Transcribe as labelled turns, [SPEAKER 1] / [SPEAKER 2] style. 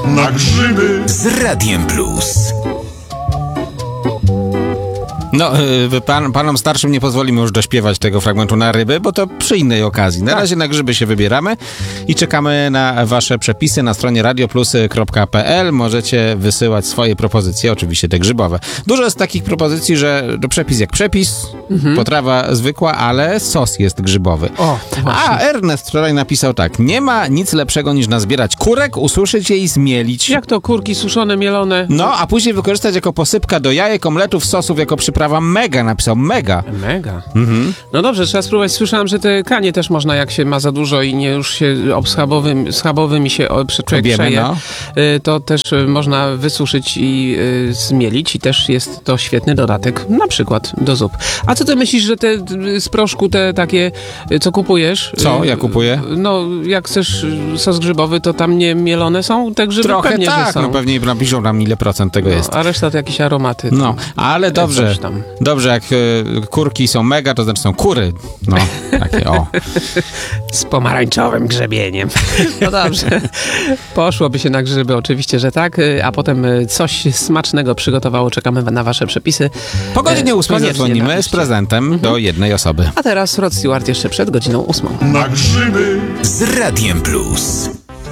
[SPEAKER 1] na grzyby
[SPEAKER 2] z Radiem Plus.
[SPEAKER 3] No, panom starszym nie pozwolimy już dośpiewać tego fragmentu na ryby, bo to przy innej okazji. Na razie na grzyby się wybieramy i czekamy na wasze przepisy na stronie radioplus.pl. Możecie wysyłać swoje propozycje, oczywiście te grzybowe. Dużo jest takich propozycji, że przepis jak przepis, potrawa zwykła, ale sos jest grzybowy. A Ernest wczoraj napisał tak: nie ma nic lepszego niż nazbierać kurek, ususzyć je i zmielić.
[SPEAKER 4] Jak to kurki suszone, mielone?
[SPEAKER 3] No, a później wykorzystać jako posypka do jajek, omletów, sosów, jako przyprawa mega, napisał mega.
[SPEAKER 4] Mega. No dobrze, trzeba spróbować. Słyszałem, że te kanie też można, jak się ma za dużo i nie już się schabowymi się człowiek przeje, to też można wysuszyć i zmielić i też jest to świetny dodatek, na przykład do zup. A co ty myślisz, że te z proszku, te takie, co kupujesz?
[SPEAKER 3] Co ja kupuję?
[SPEAKER 4] No, jak chcesz sos grzybowy, to tam nie mielone są te grzyby?
[SPEAKER 3] Trochę
[SPEAKER 4] pewnie,
[SPEAKER 3] tak,
[SPEAKER 4] że są.
[SPEAKER 3] no pewnie napiszą nam ile procent tego jest.
[SPEAKER 4] A reszta to jakieś aromaty.
[SPEAKER 3] No, ale dobrze. Dobrze, jak kurki są mega, to znaczy są kury. No, takie o.
[SPEAKER 4] Z pomarańczowym grzebieniem. No dobrze. Poszłoby się na grzyby, oczywiście, że tak. A potem coś smacznego przygotowało. Czekamy na wasze przepisy.
[SPEAKER 3] Po godzinie 8 zadzwonimy
[SPEAKER 4] napiszcie
[SPEAKER 3] z prezentem do jednej osoby.
[SPEAKER 4] A teraz Rod Stewart jeszcze przed godziną 8.
[SPEAKER 1] na grzyby
[SPEAKER 2] Z Radiem Plus.